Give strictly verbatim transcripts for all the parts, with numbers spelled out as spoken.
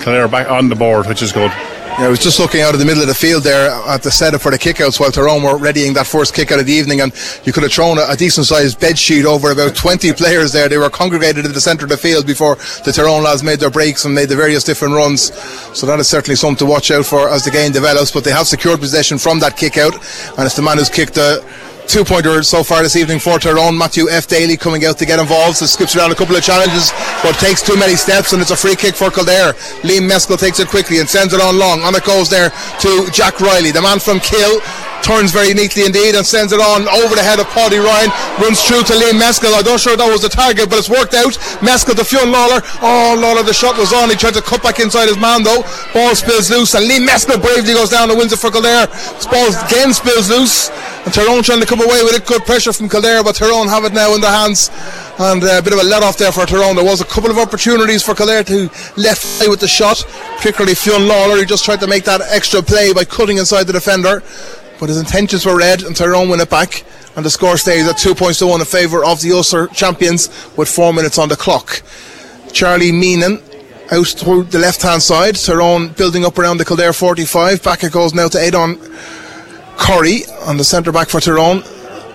Kildare back on the board, which is good. Yeah, I was just looking out of the middle of the field there at the setup for the kickouts while Tyrone were readying that first kick out of the evening, and you could have thrown a, a decent sized bed sheet over about twenty players there. They were congregated in the centre of the field before the Tyrone lads made their breaks and made the various different runs. So that is certainly something to watch out for as the game develops. But they have secured possession from that kick out, and it's the man who's kicked the two-pointer so far this evening for Tyrone, Matthew F. Daly, coming out to get involved. So skips around a couple of challenges but takes too many steps, and it's a free kick for Kildare. Liam Mescal takes it quickly and sends it on long. On it goes there to Jack Riley, the man from Kill. Turns very neatly indeed and sends it on over the head of Paddy Ryan. Runs through to Liam Mescal. I'm not sure that was the target, but it's worked out. Mescal to Fionn Lawler. Oh, Lawler, the shot was on. He tried to cut back inside his man though. Ball spills loose and Liam Mescal bravely goes down and wins it for Kildare. This ball again spills loose and Tyrone trying to come away with it. Good pressure from Kildare, but Tyrone have it now in their hands, and uh, a bit of a let off there for Tyrone. There was a couple of opportunities for Kildare to left play with the shot, particularly Fionn Lawler. He just tried to make that extra play by cutting inside the defender, but his intentions were read and Tyrone win it back, and the score stays at two points to one in favour of the Ulster champions with four minutes on the clock. Charlie Meenan out through the left hand side. Tyrone building up around the Kildare forty-five. Back it goes now to Adon Curry on the centre back for Tyrone.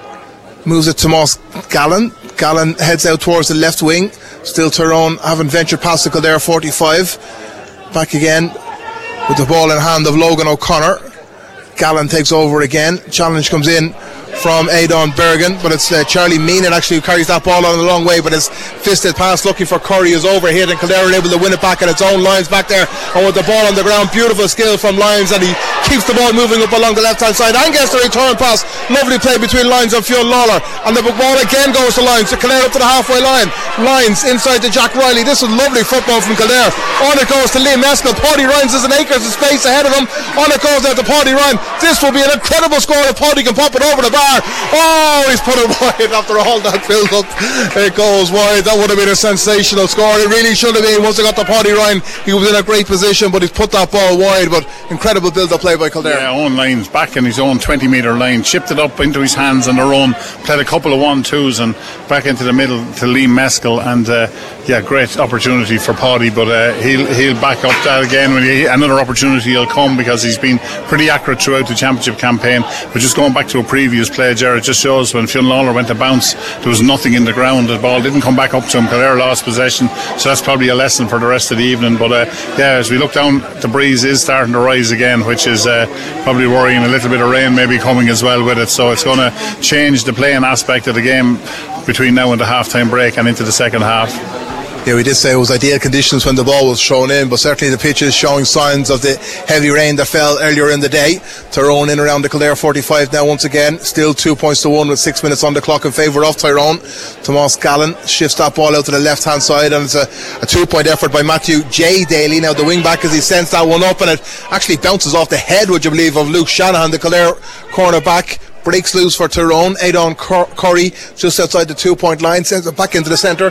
Moves it to Moss Gallen. Gallen heads out towards the left wing. Still Tyrone haven't ventured past the Kildare forty-five. Back again with the ball in hand of Logan O'Connor. Gallen takes over again. Challenge comes in from Adon Bergen, but it's uh, Charlie Meenan actually who carries that ball on a long way, but his fisted pass looking for Curry is overhit, and Kildare are able to win it back at its own lines back there, and with the ball on the ground, beautiful skill from Lyons, and he keeps the ball moving up along the left hand side and gets the return pass. Lovely play between Lyons and Fionn Lawler, and the ball again goes to Lyons. So Kildare up to the halfway line. Lyons inside to Jack Riley. This is lovely football from Kildare. On it goes to Liam Mescal. Paddy Ryan's is an acres of space ahead of him. On it goes there to Paddy Ryan. This will be an incredible score if Paddy can pop it over the bar. Oh, he's put it wide after all that build up. It goes wide. That would have been a sensational score. It really should have been. Once they got to Paddy Ryan, he was in a great position, but he's put that ball wide. But incredible build up play by Kildare. Yeah, Owen Lyons back in his own twenty metre line, chipped it up into his hands on their own, played a couple of one twos and back into the middle to Liam Mescal, and uh, yeah, great opportunity for Paddy, but uh, he'll he'll back up that again when he, another opportunity will come, because he's been pretty accurate throughout the championship campaign. But just going back to a previous play, Jared, just shows when Fionn Lawler went to bounce, there was nothing in the ground. The ball didn't come back up to him. Kildare lost possession, so that's probably a lesson for the rest of the evening. But uh, yeah, as we look down, the breeze is starting to rise again, which is uh, probably worrying. A little bit of rain maybe coming as well with it, so it's going to change the playing aspect of the game between now and the half-time break and into the second half. Yeah, we did say it was ideal conditions when the ball was thrown in, but certainly the pitch is showing signs of the heavy rain that fell earlier in the day. Tyrone in around the Kildare forty-five now once again, still two points to one with six minutes on the clock in favour of Tyrone. Tomas Gallen shifts that ball out to the left hand side, and it's a, a two point effort by Matthew J. Daly, now the wing back, as he sends that one up, and it actually bounces off the head, would you believe, of Luke Shanahan, the Kildare corner back. Breaks loose for Tyrone. Adon Cur- Curry just outside the two point line, sends it back into the centre.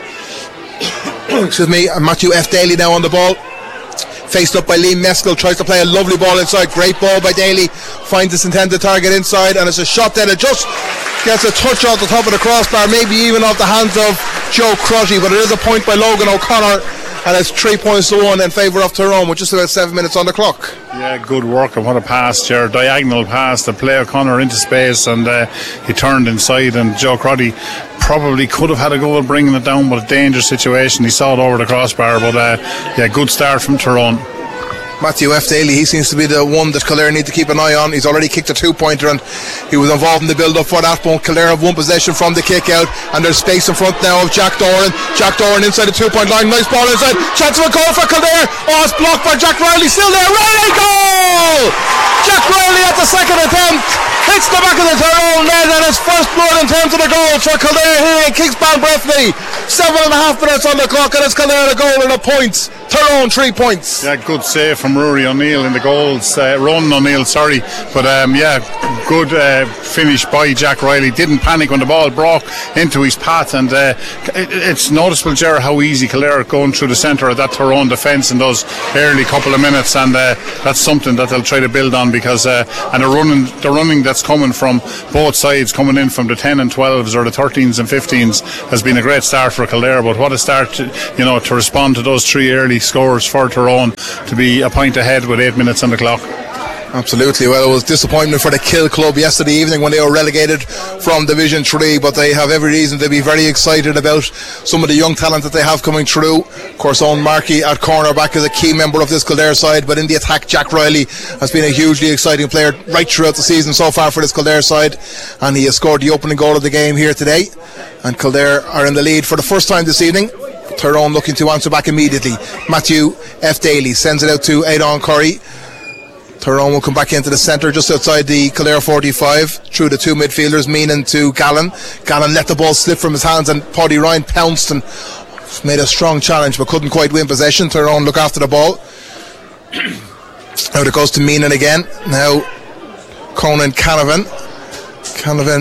Excuse me. Matthew F. Daly now on the ball, faced up by Liam Mescal, tries to play a lovely ball inside. Great ball by Daly, finds its intended target inside, and it's a shot then. It just gets a touch off the top of the crossbar, maybe even off the hands of Joe Crotty, but it is a point by Logan O'Connor, and it's three points to one in favour of Tyrone with just about seven minutes on the clock. Yeah, good work, and what a pass, Jared. Diagonal pass to play O'Connor into space, and uh, he turned inside, and Joe Crotty probably could have had a go at bringing it down, but a dangerous situation. He saw it over the crossbar, but uh, yeah, good start from Tyrone. Matthew F. Daly, he seems to be the one that Kildare need to keep an eye on. He's already kicked a two-pointer and he was involved in the build-up for that one. Kildare have one possession from the kick-out, and there's space in front now of Jack Doran. Jack Doran inside the two-point line, nice ball inside. Chance of a goal for Kildare. Oh, it's blocked by Jack Riley, still there. Riley, goal! Jack Riley at the second attempt hits the back of the Tyrone net, and his first blood in terms of the goal for Kildare here in Kingspan Breffni. Seven and a half minutes on the clock, and it's Kildare a goal and a point. Tyrone three points. Yeah, good save from Rory O'Neill in the goals. Uh, Ronan O'Neill, sorry, but um, yeah, good uh, finish by Jack Riley. Didn't panic when the ball broke into his path, and uh, it, it's noticeable, Ger, how easy Kildare are going through the centre of that Tyrone defence in those early couple of minutes, and uh, that's something that they'll try to build on, because uh, and the running, the running that's coming from both sides, coming in from the ten and twelves or the thirteens and fifteens, has been a great start for Kildare. But what a start, to, you know, to respond to those three early scores for Tyrone, to be a point ahead with eight minutes on the clock. Absolutely. Well, it was disappointment for the Kill Club yesterday evening when they were relegated from Division three, but they have every reason to be very excited about some of the young talent that they have coming through. Of course, Owen Markey at cornerback is a key member of this Kildare side, but in the attack, Jack Riley has been a hugely exciting player right throughout the season so far for this Kildare side, and he has scored the opening goal of the game here today, and Kildare are in the lead for the first time this evening. Tyrone looking to answer back immediately. Matthew F. Daly sends it out to Aidan Curry. Tyrone will come back into the centre just outside the Kildare forty-five through the two midfielders, Meenan to Gallen. Gallen let the ball slip from his hands, and Paddy Ryan pounced and made a strong challenge but couldn't quite win possession. Tyrone look after the ball. Out it goes to Meenan again. Now Conan Canavan. Canavan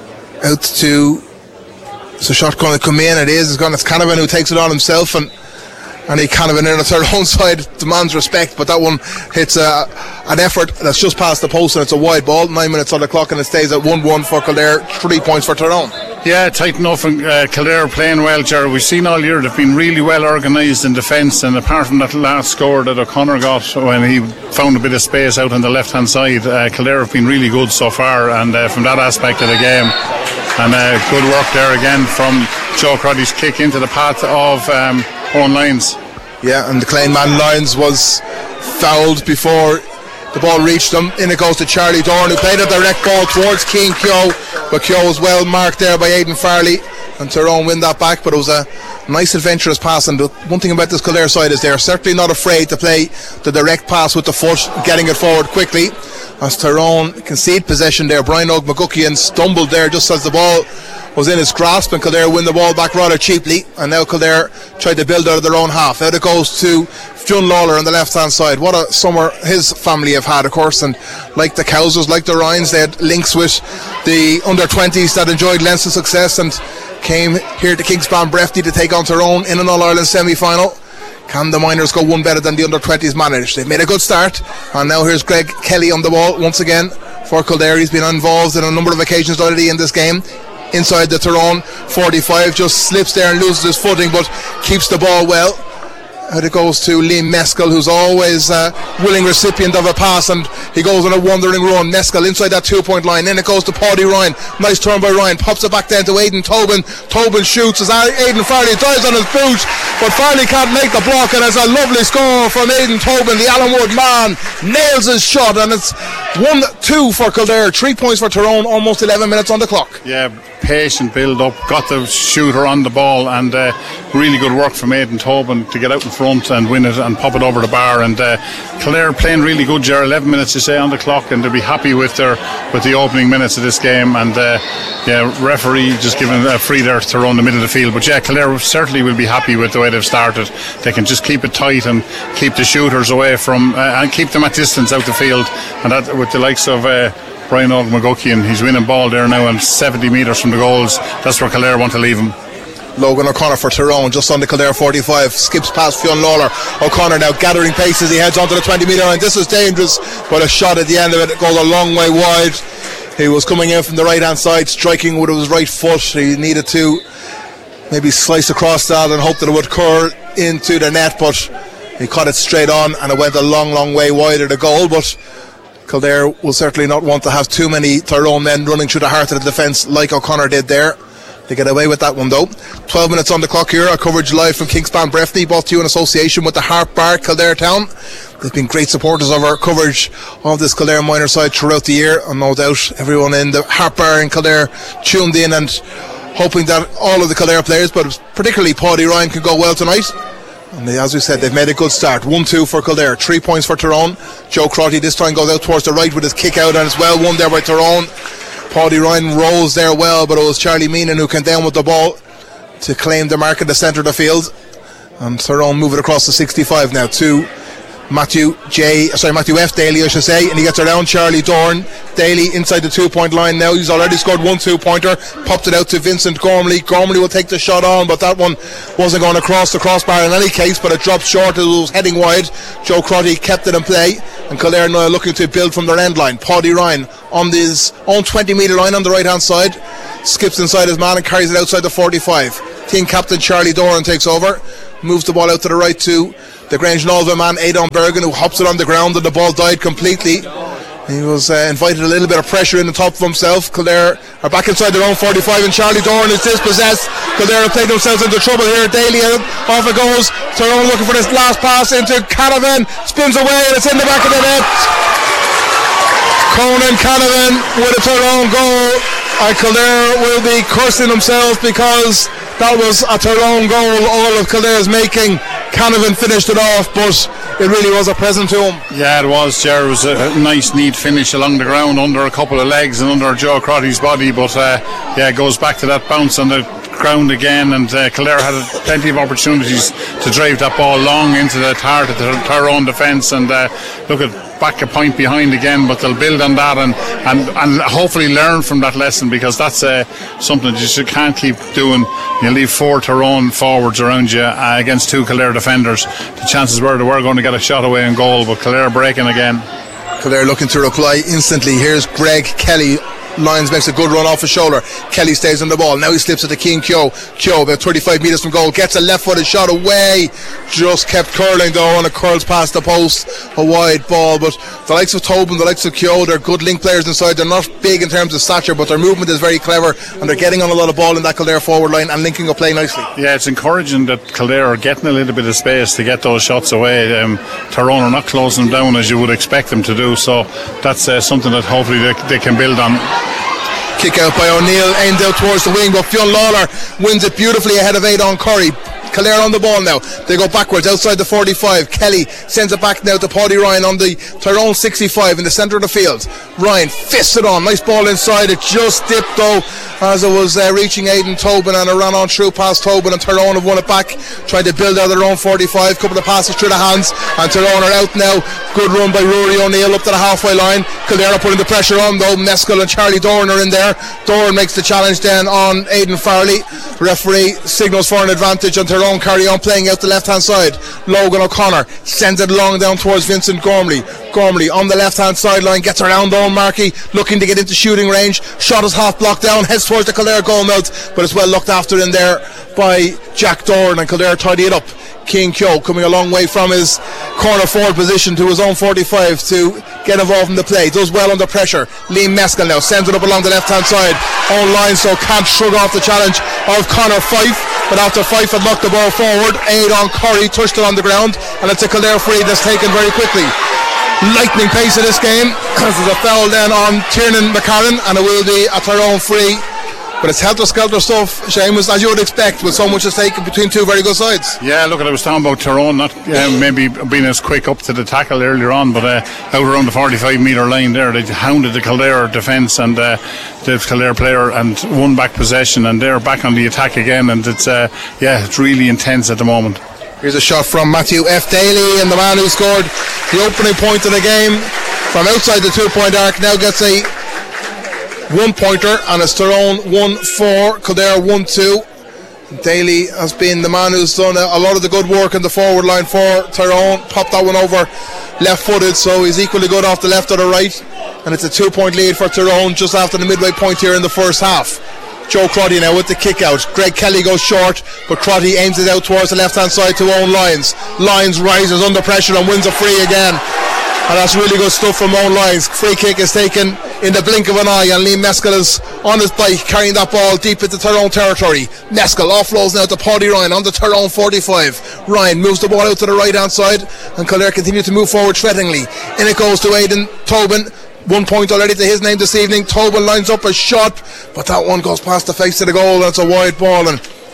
out to... It's a shot going to come in. It is. It's gone. It's Canavan who takes it on himself, and and he Canavan in at their own side demands respect, but that one hits a, an effort that's just past the post, and it's a wide ball. Nine minutes on the clock, and it stays at one one for Kildare. Three points for Tyrone. Yeah, tight enough, and uh, Kildare playing well, Jared. We've seen all year they've been really well organised in defence, and apart from that last score that O'Connor got when he found a bit of space out on the left hand side, uh, Kildare have been really good so far, and uh, from that aspect of the game. And uh, good work there again from Joe Crotty's kick into the path of um, Owen Lyons. Yeah, and the Claneman Lyons was fouled before the ball reached him. In it goes to Charlie Dorn, who played a direct ball towards Keane Keogh, but Keogh was well marked there by Aidan Farley, and Tyrone win that back. But it was a nice adventurous pass, and the one thing about this Kildare side is they're certainly not afraid to play the direct pass with the foot, getting it forward quickly. As Tyrone concede possession there, Brian Og McGuckian stumbled there just as the ball was in his grasp, and Kildare win the ball back rather cheaply, and now Kildare tried to build out of their own half. Out it goes to John Lawler on the left hand side. What a summer his family have had, of course, and like the Cowsers, like the Ryans, they had links with the under twenties that enjoyed Leinster success and came here to Kingspan Breffni to take on Tyrone in an All-Ireland semi-final. Can the minors go one better than the under twenties managed? They've made a good start, and now here's Greg Kelly on the ball once again for Kildare. He's been involved in a number of occasions already in this game. Inside the Tyrone forty-five, just slips there and loses his footing, but keeps the ball well. Out it goes to Liam Meskel, who's always a willing recipient of a pass, and he goes on a wandering run. Meskel inside that two point line. Then it goes to Paddy Ryan. Nice turn by Ryan. Pops it back down to Aidan Tobin. Tobin shoots as Aidan Farley dives on his boot, but Farley can't make the block, and it's a lovely score from Aidan Tobin. The Allenwood man nails his shot, and it's one two for Kildare. Three points for Tyrone. Almost eleven minutes on the clock. Yeah, patient build up. Got the shooter on the ball, and uh, really good work from Aidan Tobin to get out in front and win it and pop it over the bar. And uh, Kildare playing really good, Ger. eleven minutes to say on the clock, and they'll be happy with their with the opening minutes of this game. And uh, yeah, referee just giving a free there to run the middle of the field. But yeah, Kildare certainly will be happy with the way they've started. They can just keep it tight and keep the shooters away from uh, and keep them at distance out the field. And that with the likes of uh, Brian Og McGuckian, he's winning ball there now and seventy metres from the goals. That's where Kildare want to leave him. Logan O'Connor for Tyrone, just on the Kildare forty-five, skips past Fionn Lawler. O'Connor now gathering pace as he heads onto the twenty metre line. This is dangerous, but a shot at the end of it, it goes a long way wide. He was coming in from the right hand side, striking with his right foot. He needed to maybe slice across that and hope that it would curl into the net, but he caught it straight on, and it went a long long way wide of the goal. But Kildare will certainly not want to have too many Tyrone men running through the heart of the defence like O'Connor did there. They get away with that one though. twelve minutes on the clock here. Our coverage live from Kingspan Breffni, brought to you in association with the Harp Bar, Kildare Town. They've been great supporters of our coverage of this Kildare minor side throughout the year, and no doubt everyone in the Harp Bar in Kildare tuned in and hoping that all of the Kildare players, but particularly Paddy Ryan, can go well tonight. And they, as we said, they've made a good start. one two for Kildare, three points for Tyrone. Joe Crotty this time goes out towards the right with his kick out, and it's well won there by Tyrone. Paddy Ryan rolls there well, but it was Charlie Meenan who came down with the ball to claim the mark at the centre of the field. And Tyrone move it across the sixty-five now to Matthew J, sorry, Matthew F. Daly, I should say, and he gets around Charlie Dorn. Daly inside the two-point line now. He's already scored one two-pointer. Popped it out to Vincent Gormley. Gormley will take the shot on, but that one wasn't going across the crossbar in any case, but it dropped short. It was heading wide. Joe Crotty kept it in play, and Kildare now looking to build from their end line. Paddy Ryan on his own twenty metre line on the right-hand side. Skips inside his man and carries it outside the forty-five. Team captain Charlie Doran takes over. Moves the ball out to the right to the Grange Nolva man Aidan Bergen, who hops it on the ground, and the ball died completely. He was uh, invited a little bit of pressure in the top of himself. Kildare are back inside their own forty-five, and Charlie Doran is dispossessed. Kildare have played themselves into trouble here. Daly out, off it goes. Tyrone looking for this last pass into Canavan. Spins away, and it's in the back of the net. Conan Canavan with a Tyrone goal. And Kildare will be cursing themselves because that was a Tyrone goal, all of Kildare's making. Canavan finished it off, but it really was a present to him. Yeah, it was, Ger. It was a nice, neat finish along the ground under a couple of legs and under Joe Crotty's body, but uh, yeah, it goes back to that bounce on the ground again, and uh, Kildare had plenty of opportunities to drive that ball long into the heart of the Tyrone defence, and uh, look at back a point behind again, but they'll build on that and, and, and hopefully learn from that lesson, because that's uh, something that you can't keep doing. You leave four Tyrone forwards around you uh, against two Kildare defenders. The chances were they were going to get a shot away in goal, but Kildare breaking again. Kildare looking to reply instantly. Here's Greg Kelly. Lyons makes a good run off his shoulder. Kelly stays on the ball. Now he slips it to Keane Kyo. Kyo about thirty-five metres from goal. Gets a left footed shot away. Just kept curling though, and it curls past the post. A wide ball. But the likes of Tobin, the likes of Kyo, they're good link players inside. They're not big in terms of stature, but their movement is very clever, and they're getting on a lot of ball in that Kildare forward line and linking up play nicely. Yeah, it's encouraging that Kildare are getting a little bit of space to get those shots away. Um, Tyrone are not closing them down as you would expect them to do, so that's uh, something that hopefully they, they can build on. Kick out by O'Neill, aimed out towards the wing, but Fionn Lawler wins it beautifully ahead of Aidan Curry. Kildare on the ball now. They go backwards outside the forty-five. Kelly sends it back now to Paddy Ryan on the Tyrone sixty-five in the centre of the field. Ryan fists it on. Nice ball inside. It just dipped though as it was uh, reaching Aidan Tobin, and it ran on through past Tobin, and Tyrone have won it back. Tried to build out their own forty-five. Couple of passes through the hands, and Tyrone are out now. Good run by Rory O'Neill up to the halfway line. Kildare are putting the pressure on though. Mescal and Charlie Doran are in there. Doran makes the challenge then on Aidan Farley. Referee signals for an advantage, and Tyrone carry on playing out the left hand side. Logan O'Connor sends it long down towards Vincent Gormley. Gormley on the left hand sideline gets around Owen Markey, looking to get into shooting range. Shot is half blocked down, heads towards the Kildare goal mouth, but it's well looked after in there by Jack Doran, and Kildare tidy it up. Keane Kyo coming a long way from his corner forward position to his own forty-five to get involved in the play. Does well under pressure. Liam Mescal now sends it up along the left hand side. Own line, so can't shrug off the challenge of Conor Fife. But after Fife had knocked the ball forward, Aidan Curry touched it on the ground, and it's a Kildare free that's taken very quickly. Lightning pace of this game. There's a foul then on Tiernan McCarran, and it will be a Tyrone free. But it's helter-skelter stuff, Seamus, as you would expect, with so much at stake between two very good sides. Yeah, look, I was talking about Tyrone not uh, maybe being as quick up to the tackle earlier on, but uh, out around the forty-five metre line there, they hounded the Kildare defence and uh, the Kildare player and won back possession, and they're back on the attack again, and it's uh, yeah, it's really intense at the moment. Here's a shot from Matthew F. Daly, and the man who scored the opening point of the game from outside the two-point arc now gets a one-pointer, and it's Tyrone one four, Kildare one two. Daly has been the man who's done a, a lot of the good work in the forward line for Tyrone. Popped that one over left-footed, so he's equally good off the left or the right, and it's a two-point lead for Tyrone just after the midway point here in the first half. Joe Crotty now with the kick out. Greg Kelly goes short, but Crotty aims it out towards the left hand side to Owen Lyons. Lyons rises under pressure and wins a free again, and that's really good stuff from Owen Lyons. Free kick is taken in the blink of an eye, and Liam Mescal is on his bike carrying that ball deep into Tyrone territory. Mescal offloads now to Paddy Ryan on the Tyrone forty-five. Ryan moves the ball out to the right hand side, and Kildare continue to move forward threateningly. In it goes to Aidan Tobin. One point already to his name this evening. Tobin lines up a shot, but that one goes past the face of the goal, and it's a wide ball, and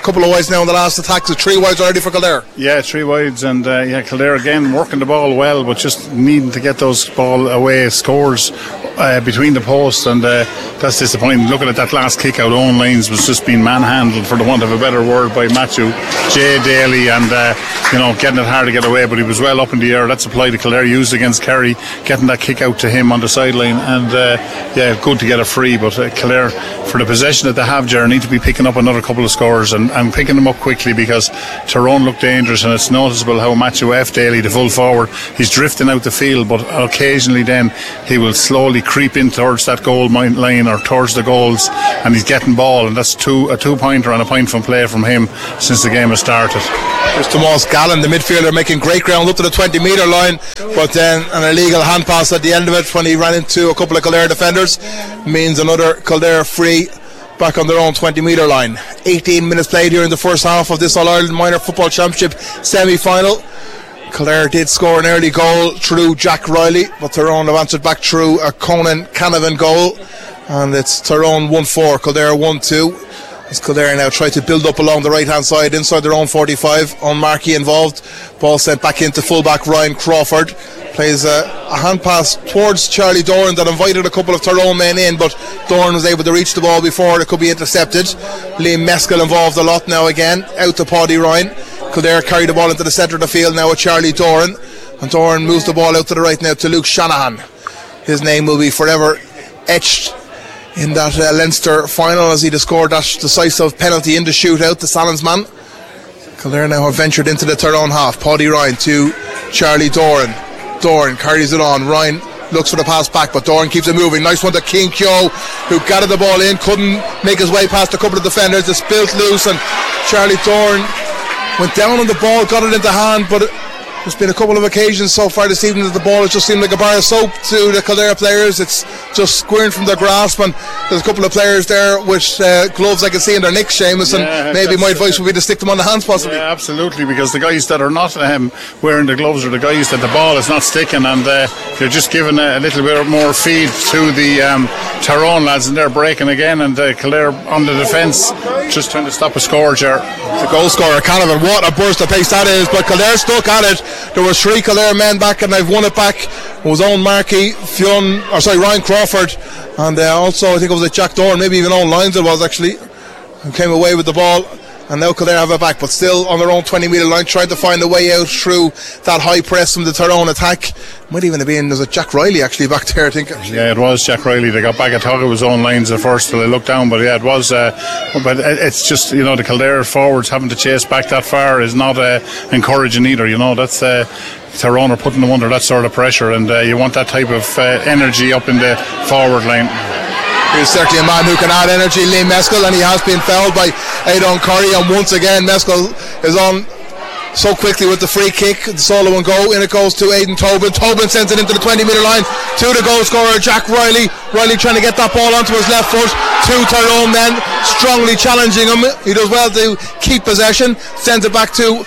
couple of wides now in the last attack. So three wides already for Kildare. Yeah, three wides, and uh, yeah, Kildare again working the ball well, but just needing to get those ball away scores uh, between the posts, and uh, that's disappointing. Looking at that last kick out, Owen Lyons was just being manhandled, for the want of a better word, by Matthew J. Daly, and uh, you know, getting it hard to get away, but he was well up in the air. That's a play that Kildare used against Kerry, getting that kick out to him on the sideline, and uh, yeah, good to get a free. But uh, Kildare, for the possession that they have, Ger, need to be picking up another couple of scores, and, and picking them up quickly, because Tyrone look dangerous, and it's noticeable how Matthew F. Daly, the full forward, he's drifting out the field, but occasionally then he will slowly creep in towards that goal line or towards the goals, and he's getting ball, and that's two a two pointer and a point from play from him since the game has started. There's Tomas Gallen, the midfielder, making great ground up to the twenty metre line, but then an illegal hand pass at the end of it when he ran into a couple of Kildare defenders means another Kildare free back on their own twenty metre line. eighteen minutes played here in the first half of this All-Ireland Minor Football Championship semi-final. Kildare did score an early goal through Jack Riley, but Tyrone have answered back through a Conan Canavan goal, and it's Tyrone one four, Kildare one two. As Kildare now try to build up along the right hand side inside their own forty-five. On Markey involved, ball sent back into fullback Ryan Crawford, plays a, a hand pass towards Charlie Doran that invited a couple of Tyrone men in, but Doran was able to reach the ball before it could be intercepted. Liam Meskel involved a lot now again, out to Paddy Ryan. Kildare carry the ball into the centre of the field now with Charlie Doran, and Doran moves the ball out to the right now to Luke Shanahan. His name will be forever etched in that uh, Leinster final, as he scored that decisive penalty in the shootout, the Salons man. Kildare now have ventured into the Tyrone half. Paddy Ryan to Charlie Doran. Doran carries it on. Ryan looks for the pass back, but Doran keeps it moving. Nice one to King Kyo, who gathered the ball in, couldn't make his way past a couple of defenders. It's built loose, and Charlie Doran went down on the ball, got it into hand, but it, there's been a couple of occasions so far this evening that the ball has just seemed like a bar of soap to the Kildare players. It's just squirting from their grasp, and there's a couple of players there with uh, gloves I can see in their necks, Seamus, and yeah, maybe my advice would be to stick them on the hands possibly. Yeah, absolutely, because the guys that are not um, wearing the gloves are the guys that the ball is not sticking, and uh, they're just giving a, a little bit more feed to the um, Tyrone lads, and they're breaking again, and uh, Kildare on the defence just trying to stop a score. Ger. The goal scorer Canavan, what a burst of pace that is, but Kildare stuck at it. There was three Kildare men back, and they've won it back. It was Owen Markey, Fionn, or sorry, Ryan Crawford, and uh, also I think it was like Jack Doran, maybe even Owen Lyons it was actually, who came away with the ball. And now Kildare have it back, but still on their own twenty metre line, trying to find a way out through that high press from the Tyrone attack. Might even have been, there's a Jack Riley actually back there, I think. Yeah, it was Jack Riley. They got back. I thought it was Owen Lyons at first till I looked down, but yeah, it was. Uh, but it's just, you know, the Kildare forwards having to chase back that far is not uh, encouraging either. You know, that's uh, Tyrone are putting them under that sort of pressure, and uh, you want that type of uh, energy up in the forward line. He's certainly a man who can add energy, Liam Meskel, and he has been fouled by Aidan Curry, and once again Meskel is on so quickly with the free kick, the solo and go, in it goes to Aidan Tobin. Tobin sends it into the twenty metre line to the goal scorer Jack Riley. Riley trying to get that ball onto his left foot. Two Tyrone men strongly challenging him. He does well to keep possession, sends it back to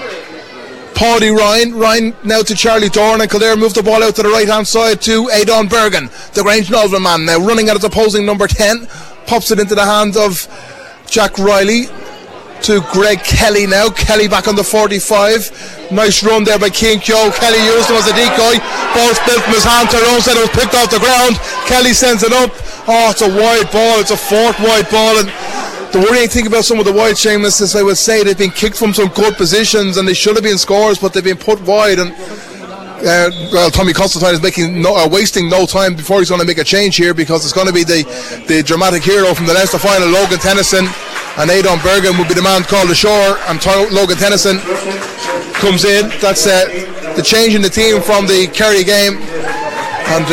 Paddy Ryan. Ryan now to Charlie Doran, and Kildare move the ball out to the right hand side to Aidan Bergen, the Grange Nolven man, now running at his opposing number ten, pops it into the hands of Jack Riley to Greg Kelly now. Kelly back on the forty-five. Nice run there by King Kyo. Kelly used him as a decoy. Ball spilled from his hand. Tyrone said it was picked off the ground. Kelly sends it up. Oh, it's a wide ball. It's a fourth wide ball, and the worrying thing about some of the wide, Seamus, is I would say they've been kicked from some good positions and they should have been scores, but they've been put wide, and uh, well, Tommy Constantine is making no, uh, wasting no time before he's going to make a change here, because it's going to be the, the dramatic hero from the Leinster final, Logan Tennyson, and Aidan Bergen will be the man called ashore, and T- Logan Tennyson comes in. That's uh, the change in the team from the Kerry game, and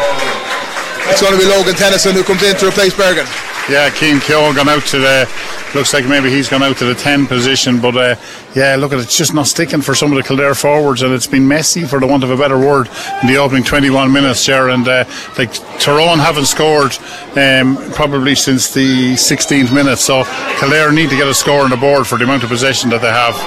uh, it's going to be Logan Tennyson who comes in to replace Bergen. Yeah, Keane Keogh gone out to the, looks like maybe he's gone out to the ten position, but uh, yeah, look at it, it's just not sticking for some of the Kildare forwards, and it's been messy, for the want of a better word, in the opening twenty-one minutes there, and uh, like Tyrone haven't scored um, probably since the sixteenth minute, so Kildare need to get a score on the board for the amount of possession that they have.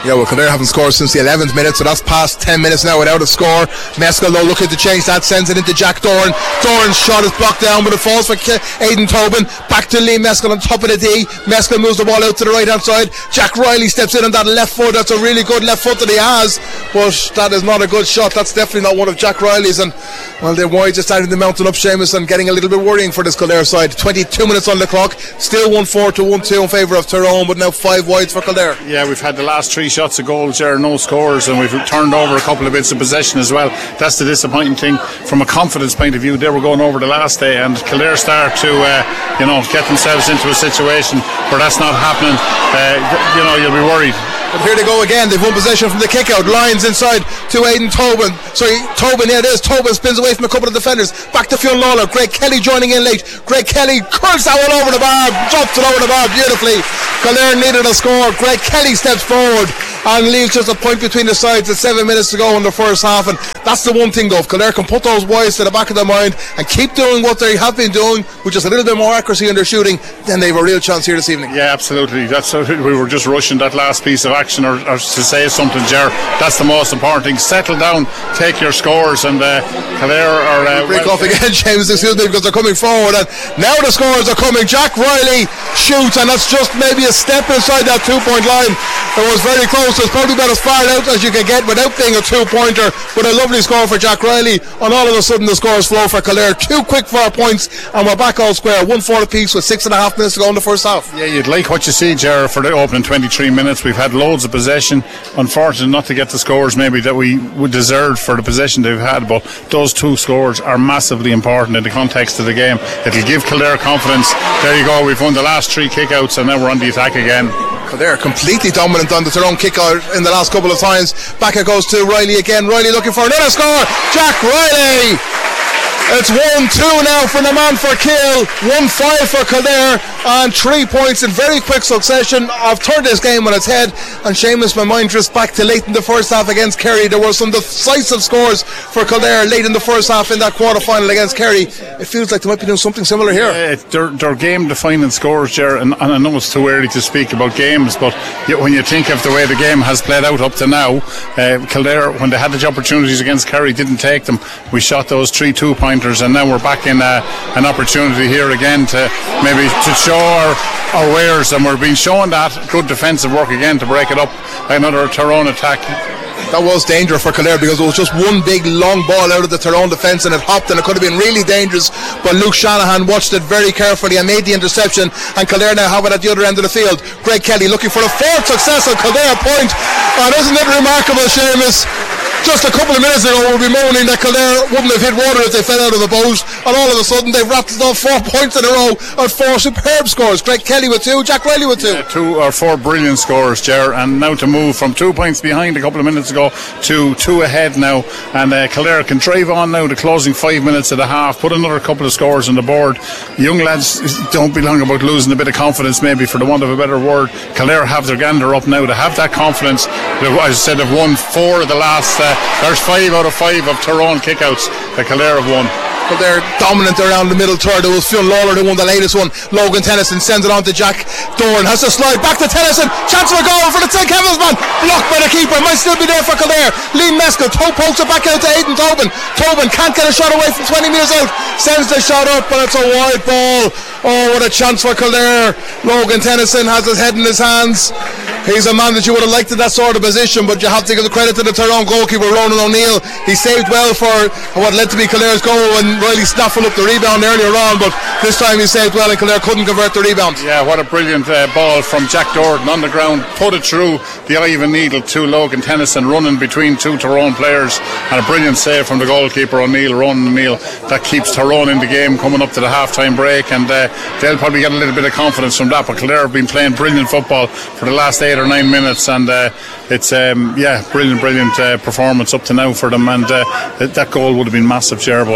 Yeah, well, Kildare haven't scored since the eleventh minute, so that's past ten minutes now without a score. Meskell, though, looking to change that, sends it into Jack Doran. Doran's shot is blocked down, but it falls for Ke- Aidan Tobin. Back to Liam Meskell on top of the D. Meskell moves the ball out to the right-hand side. Jack Riley steps in on that left foot. That's a really good left foot that he has, but that is not a good shot. That's definitely not one of Jack Riley's, and, well, the wides are starting to mountain up, Seamus, and getting a little bit worrying for this Kildare side. twenty-two minutes on the clock. Still one four to one two in favour of Tyrone, but now five wides for Kildare. Yeah, we've had the last three shots of goals there, no scores, and we've turned over a couple of bits of possession as well. That's the disappointing thing from a confidence point of view. They were going over the last day, and Kildare start to uh, you know, get themselves into a situation where that's not happening. Uh, you know, you'll be worried. But here they go again. They've won possession from the kick out. Lyons inside to Aidan Tobin. Sorry, Tobin, yeah it is. Tobin spins away from a couple of defenders. Back to Fionn Lawler. Greg Kelly joining in late. Greg Kelly curls that one over the bar. Drops it over the bar beautifully. Kildare needed a score. Greg Kelly steps forward and leaves just a point between the sides at seven minutes to go in the first half. And that's the one thing, though. If Kildare can put those wides to the back of their mind and keep doing what they have been doing with just a little bit more accuracy in their shooting, then they have a real chance here this evening. Yeah, absolutely. That's uh, we were just rushing that last piece of action, or, or to say something, Ger. That's the most important thing. Settle down, take your scores, and uh, Kildare are uh, break well, off again, James, excuse me, because they're coming forward, and now the scores are coming. Jack Riley shoots, and that's just maybe a step inside that two-point line. It was very close. It's probably about as far out as you can get without being a two-pointer, but a lovely score for Jack Riley, and all of a sudden the scores flow for Kildare. Two quick fire points, and we're back all square. One four apiece with six and a half minutes to go in the first half. Yeah, you'd like what you see, Ger, for the opening twenty-three minutes. We've had loads of possession. Unfortunate not to get the scores maybe that we would deserve for the possession they've had, but those two scores are massively important in the context of the game. It'll give Kildare confidence. There you go, we've won the last three kickouts, and now we're on the attack again. They're completely dominant on the Tyrone kick out in the last couple of times. Back it goes to Riley again. Riley looking for another score. Jack Riley. It's one two now for the man for Kill, one five for Kildare, and three points in very quick succession. I've turned this game on its head, and Seamus, my mind drifts back to late in the first half against Kerry. There were some decisive scores for Kildare late in the first half in that quarter final against Kerry. It feels like they might be doing something similar here. Uh, they're, they're game defining scores, Ger, and, and I know it's too early to speak about games, but when you think of the way the game has played out up to now, uh, Kildare, when they had the opportunities against Kerry, didn't take them. We shot those three two pointers, and now we're back in uh, an opportunity here again to maybe to show our, our wares, and we're being shown that good defensive work again to break it up. Another Tyrone attack. That was dangerous for Kildare because it was just one big long ball out of the Tyrone defence, and it hopped, and it could have been really dangerous, but Luke Shanahan watched it very carefully and made the interception, and Kildare now have it at the other end of the field. Greg Kelly looking for a fourth successful Kildare point, and isn't it remarkable, Seamus? Just a couple of minutes ago we'll be moaning that Kildare wouldn't have hit water if they fell out of the boat, and all of a sudden they've rattled off four points in a row and four superb scores. Greg Kelly with two, Jack Riley with two. Yeah, two or four brilliant scores, Ger, and now to move from two points behind a couple of minutes ago to two ahead now, and uh, Kildare can drive on now the closing five minutes of the half, put another couple of scores on the board. Young lads don't be long about losing a bit of confidence, maybe, for the want of a better word. Kildare have their gander up now to have that confidence. As I said, they've won four of the last uh, there's five out of five of Tyrone kickouts that Kildare have won. But they're dominant around the middle third. It was Fionn Lawler who won the latest one. Logan Tennyson sends it on to Jack Doran. Has to slide back to Tennyson. Chance for a goal for the Saint Kevin's man. Blocked by the keeper. Might still be there for Kildare. Liam Meskell toe pokes it back out to Aidan Tobin. Tobin can't get a shot away from twenty metres out. Sends the shot up, but it's a wide ball. Oh, what a chance for Kildare. Logan Tennyson has his head in his hands. He's a man that you would have liked in that sort of position, but you have to give the credit to the Tyrone goalkeeper, Ronan O'Neill. He saved well for what led to be Kildare's goal when Riley snaffled up the rebound earlier on, but this time he saved well and Kildare couldn't convert the rebound. Yeah, what a brilliant uh, ball from Jack Doran on the ground, put it through the eye of a needle to Logan Tennyson, running between two Tyrone players, and a brilliant save from the goalkeeper O'Neill, Ronan O'Neill. That keeps Tyrone in the game coming up to the half-time break, and uh, they'll probably get a little bit of confidence from that, but Kildare have been playing brilliant football for the last eight or nine minutes, and uh, it's um, yeah, brilliant brilliant uh, performance up to now for them, and uh, that goal would have been massive, Ger, but uh,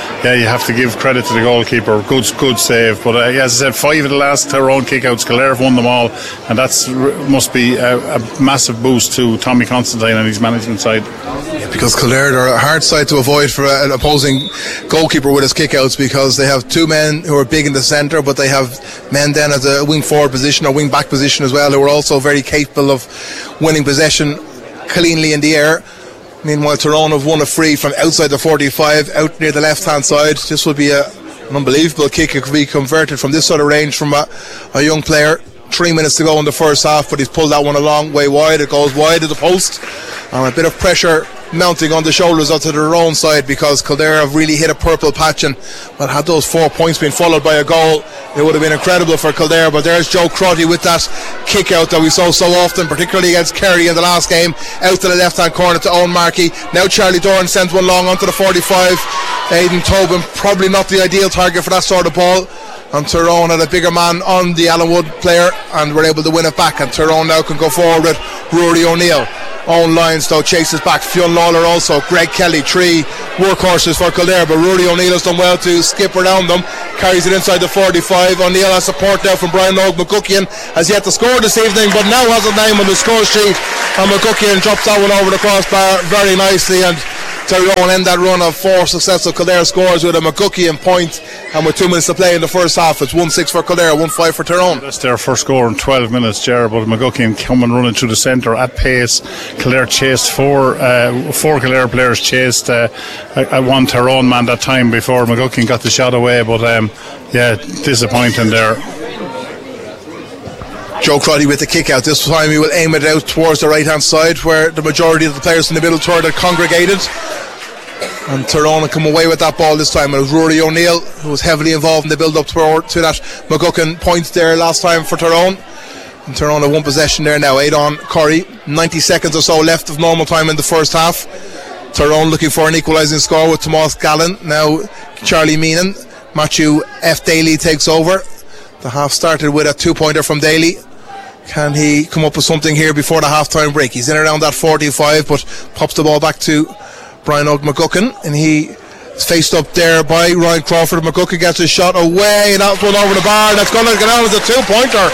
yeah, you have to give credit to the goalkeeper. Good, good save. But uh, yeah, as I said, five of the last Tyrone kickouts, Kildare have won them all, and that's must be a, a massive boost to Tommy Constantine and his management side. Yeah, because Kildare are a hard side to avoid for an opposing goalkeeper with his kickouts, because they have two men who are big in the centre, but they have men then at the wing forward position or wing back position as well, who are also very capable of winning possession cleanly in the air. Meanwhile, Tyrone have won a free from outside the forty-five, out near the left-hand side. This would be a, an unbelievable kick. It could be converted from this sort of range from a, a young player. Three minutes to go in the first half, but he's pulled that one a long way wide. It goes wide of the post. And a bit of pressure mounting on the shoulders of the Tyrone side, because Kildare have really hit a purple patch, and but had those four points been followed by a goal, it would have been incredible for Kildare. But there's Joe Crotty with that kick out that we saw so often, particularly against Kerry in the last game, out to the left hand corner to Owen Markey. Now Charlie Doran sends one long onto the forty-five. Aidan Tobin, probably not the ideal target for that sort of ball, and Tyrone had a bigger man on the Alan Wood player and were able to win it back, and Tyrone now can go forward with Rory O'Neill. Owen Lyons though chases back. Fionn Lawler also. Greg Kelly, three workhorses for Kildare, but Rory O'Neill has done well to skip around them. Carries it inside the forty-five. O'Neill has support now from Brian Logue. McGuckian has yet to score this evening, but now has a name on the score sheet, and McGuckian drops that one over the crossbar very nicely, and Tyrone end that run of four successful Kildare scores with a McGuckian point, and with two minutes to play in the first half. It's one six for Kildare, one five for Tyrone. That's their first score in twelve minutes, Ger, but McGuckian coming running through the centre at pace. Kildare chased four uh, four Kildare players chased uh, a, a one Tyrone man that time before McGuckian got the shot away, but um, yeah, disappointing there. Joe Crotty with the kick out. This time he will aim it out towards the right hand side, where the majority of the players in the middle third had congregated, and Tyrone had come away with that ball this time. It was Rory O'Neill who was heavily involved in the build up toward to that McGuckian point there last time for Tyrone. And Tyrone have one possession there now. Aidan Corey, ninety seconds or so left of normal time in the first half. Tyrone looking for an equalising score with Tomas Gallen. Now Charlie Meenan. Matthew F. Daly takes over. The half started with a two pointer from Daly. Can he come up with something here before the half time break? He's in around that forty-five, but pops the ball back to Brian Og McGuckian, and he is faced up there by Ryan Crawford. McGuckian gets his shot away, and that's one over the bar. That's going to get out as a two pointer.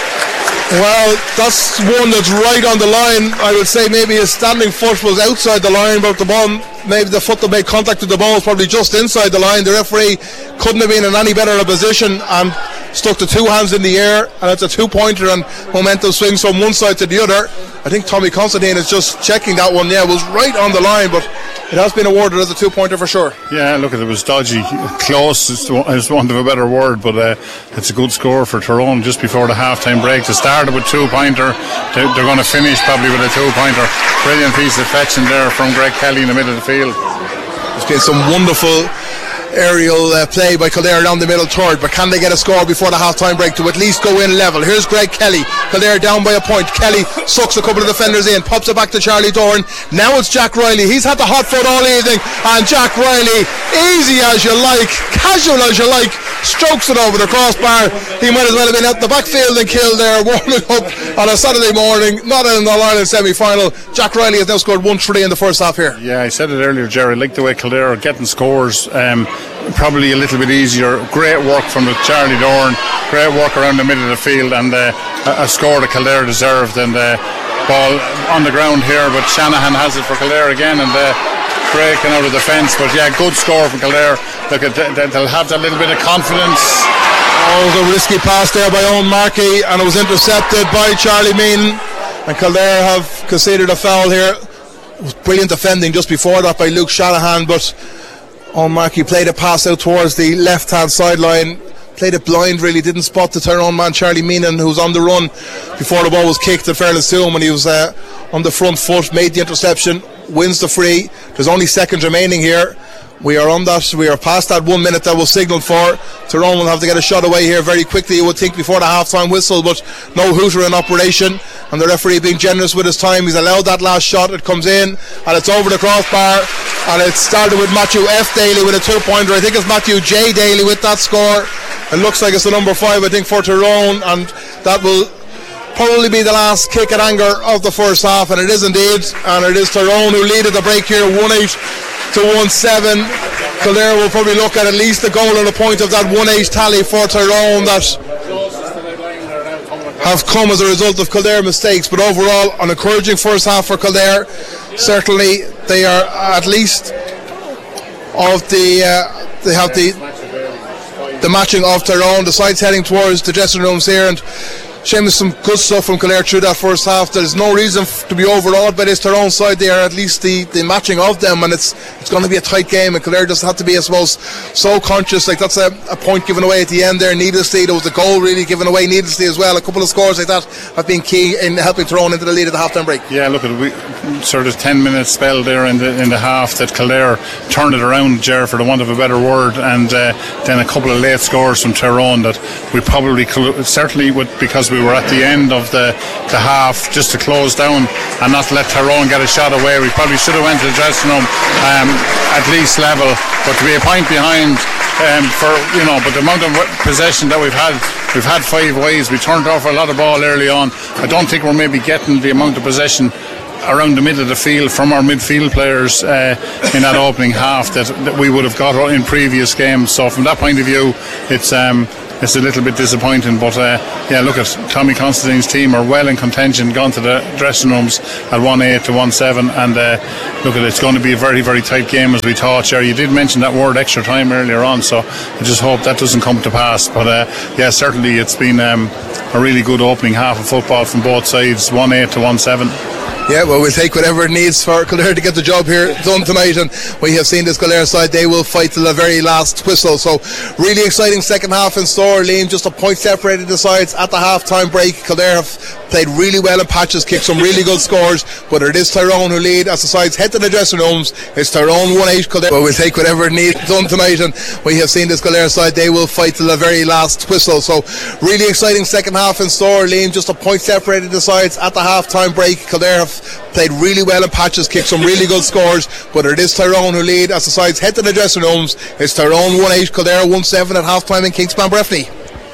Well, that's one that's right on the line. I would say maybe his standing foot was outside the line, but the ball, maybe the foot that made contact with the ball was probably just inside the line. The referee couldn't have been in any better a position and stuck the two hands in the air, and it's a two pointer, and momentum swings from one side to the other. I think Tommy Constantine is just checking that one. Yeah, it was right on the line, but it has been awarded as a two pointer for sure. Yeah, look, it was dodgy, close is want of a better word, but uh, it's a good score for Tyrone just before the half time break. They started with two pointer, they're, they're going to finish probably with a two pointer. Brilliant piece of fetching there from Greg Kelly in the middle of the field. There's been some wonderful aerial uh, play by Kildare down the middle third, but can they get a score before the half time break to at least go in level? Here's Greg Kelly. Kildare down by a point. Kelly sucks a couple of defenders in, pops it back to Charlie Doran. Now it's Jack Riley. He's had the hot foot all evening, and Jack Riley, easy as you like, casual as you like, strokes it over the crossbar. He might as well have been out the backfield and killed there, warming up on a Saturday morning, not in the Ireland semi-final. Jack Riley has now scored one three in the first half here. Yeah, I said it earlier, Jerry, like the way Kildare are getting scores, um, probably a little bit easier. Great work from the Charlie Doran, great work around the middle of the field, and uh, a score that Kildare deserved, and uh, ball on the ground here, but Shanahan has it for Kildare again, and uh, breaking out of the fence. But yeah, good score from Kildare. Look, they'll have that little bit of confidence. Oh, the risky pass there by Owen Markey, and it was intercepted by Charlie Mean, and Kildare have conceded a foul here. It was brilliant defending just before that by Luke Shanahan, but Owen Markey played a pass out towards the left hand sideline, played it blind really, didn't spot the Tyrone man Charlie Meenan, who was on the run before the ball was kicked, in fairness to him, when he was uh, on the front foot, made the interception, wins the free. There's only seconds remaining here. We are on that, we are past that one minute that was signalled for. Tyrone will have to get a shot away here very quickly, you would think, before the half time whistle, but no hooter in operation, and the referee being generous with his time. He's allowed that last shot. It comes in and it's over the crossbar, and it started with Matthew F. Daly with a two pointer. I think it's Matthew J. Daly with that score. It looks like it's the number five, I think, for Tyrone, and that will probably be the last kick at anger of the first half, and it is indeed, and it is Tyrone who lead at the break here, one eight to one seven. Kildare will probably look at at least the goal and a point of that one eight tally for Tyrone that have come as a result of Kildare mistakes. But overall, an encouraging first half for Kildare. Certainly they are at least of the uh, they have the the matching of Tyrone. The side's heading towards the dressing rooms here, and Seamus, some good stuff from Kildare through that first half. There's no reason f- to be overawed by this Tyrone side. They are at least the, the matching of them, and it's it's going to be a tight game, and Kildare just had to be, I suppose, so conscious. Like, that's a, a point given away at the end there needlessly. There was a goal really given away needlessly as well. A couple of scores like that have been key in helping Tyrone into the lead at the half-time break. Yeah, look, at we sort of ten minute spell there in the in the half that Kildare turned it around, Ger, for the want of a better word, and uh, then a couple of late scores from Tyrone that we probably cl- certainly would, because we were at the end of the, the half, just to close down and not let Tyrone get a shot away. We probably should have went to the dressing room um, at least level, but to be a point behind um, for, you know, but the amount of possession that we've had, we've had five ways, we turned off a lot of ball early on. I don't think we're maybe getting the amount of possession around the middle of the field from our midfield players uh, in that opening half that, that we would have got in previous games. So from that point of view, it's um, it's a little bit disappointing, but uh, yeah, look at Tommy Constantine's team are well in contention, gone to the dressing rooms at one eight to one seven, and uh, look at it, it's going to be a very very tight game as we thought. Jerry, you did mention that word extra time earlier on, so I just hope that doesn't come to pass. But uh, yeah, certainly it's been um, a really good opening half of football from both sides, one eight to one seven. Yeah, well, we'll take whatever it needs for Kildare to get the job here done tonight, and we have seen this Kildare side, they will fight till the very last whistle. So really exciting second half in store. Liam, just a point separated the sides at the half-time break. Kildare have played really well in patches, kicked some really good scores, but it is Tyrone who lead as the sides head to the dressing rooms. It's Tyrone one eight, Kildare. Well, we'll take whatever it needs done tonight, and we have seen this Kildare side, they will fight till the very last whistle. So really exciting second half in store. Liam, just a point separated the sides at the half-time break. Kildare have played really well in patches, kicked some really good scores, but it is Tyrone who lead as the sides head to the dressing rooms. It's Tyrone one eight, Kildare one seven at half-time in Kingspan Breffni.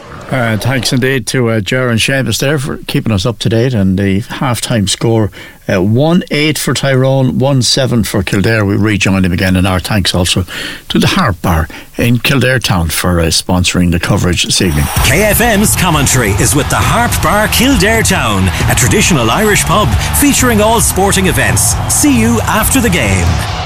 Uh, thanks indeed to uh, Ger and Seamus there for keeping us up to date, and the half-time score uh, one eight for Tyrone, one seven for Kildare. We rejoin him again, and our thanks also to the Harp Bar in Kildare Town for uh, sponsoring the coverage this evening. K F M's commentary is with the Harp Bar Kildare Town, a traditional Irish pub featuring all sporting events. See you after the game.